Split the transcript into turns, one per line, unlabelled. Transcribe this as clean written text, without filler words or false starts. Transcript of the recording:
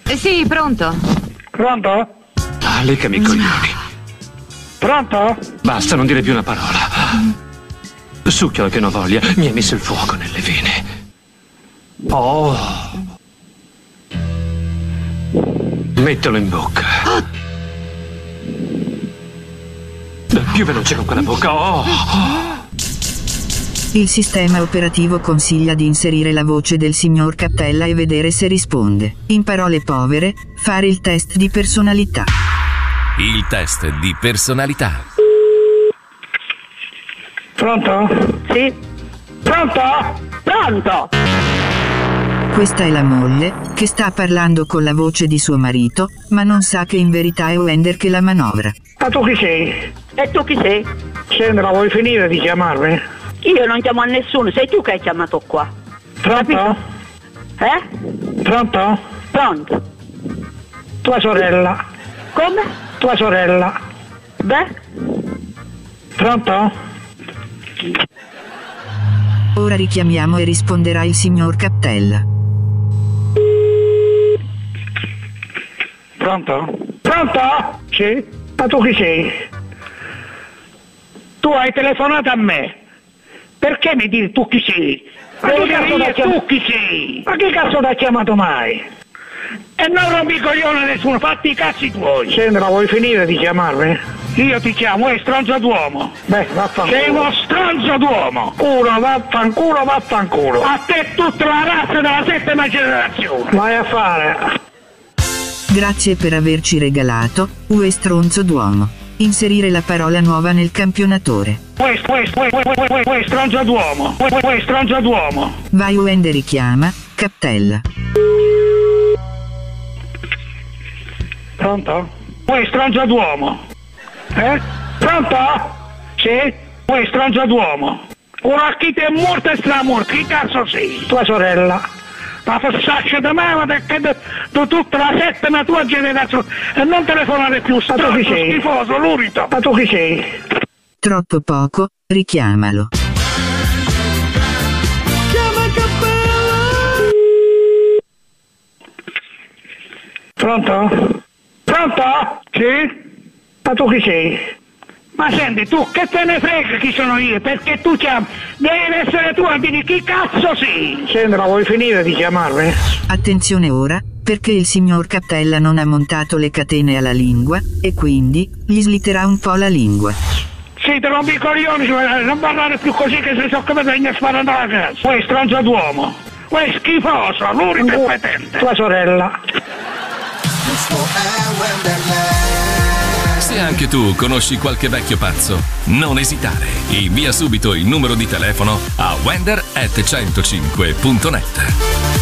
Sì, pronto.
Pronto?
Ah, leccami i coglioni.
Pronto?
Basta, non dire più una parola. Succhiola che non voglia, mi hai messo il fuoco nelle vene. Oh. Mettilo in bocca. Più veloce con quella bocca. Oh.
Il sistema operativo consiglia di inserire la voce del signor Cappella e vedere se risponde. In parole povere, fare il test di personalità.
Il test di personalità.
Pronto?
Sì.
Pronto?
Pronto?
Questa è la moglie, che sta parlando con la voce di suo marito, ma non sa che in verità è Wender che la manovra.
Ma tu chi sei?
E tu chi sei?
Sandra, vuoi finire di chiamarmi?
Io non chiamo a nessuno, sei tu che hai chiamato qua.
Pronto? Pronto?
Pronto?
Tua sorella.
Come?
Tua sorella.
Beh?
Pronto?
Ora richiamiamo e risponderà il signor Cappella.
Pronto? Pronto? Sì? Ma tu chi sei? Tu hai telefonato a me. Perché mi dici tu chi sei? Ma che cazzo t'ha chiamato? Tu chi sei? Ma che cazzo t'ha chiamato mai? E non rompi i coglioni a nessuno, fatti i cazzi tuoi. Sandra, vuoi finire di chiamarmi? Io ti chiamo, stronzo d'uomo. Beh, vaffanculo. Sei uno stronzo d'uomo. Uno, vaffanculo, vaffanculo. A te tutta la razza della 7ª generazione. Vai a fare.
Grazie per averci regalato, Ue stronzo d'uomo. Inserire la parola nuova nel campionatore.
Stronzo d'uomo. Stronzo d'uomo.
Vai Wender richiama, Cappella.
Pronto? Stronzo d'uomo. Pronto? Sì? Stronzo d'uomo. Ora chi ti è morto e stramorto, chi cazzo sei? Tua sorella. Ma fessaccia da me, perché tu tutta la 7ª tua generazione e non telefonare più, stronzo schifoso, lurido. Ma tu chi sei?
Troppo poco, richiamalo.
Chiama Cappella! Pronto? Pronto? Sì? Ma tu chi sei? Ma senti, tu che te ne frega chi sono io? Perché tu chiami? Devi essere tu a dire chi cazzo sei? Sandra, vuoi finire di chiamarmi?
Attenzione ora, perché il signor Cappella non ha montato le catene alla lingua, e quindi, gli slitterà un po' la lingua.
Sì, te rompi i coglioni, non parlare più così che se so come venga sparando la casa. Poi stronzo d'uomo. Poi schifoso, lurido e petente. Tua sorella.
Se anche tu conosci qualche vecchio pazzo, non esitare. Invia subito il numero di telefono a wender@105.net.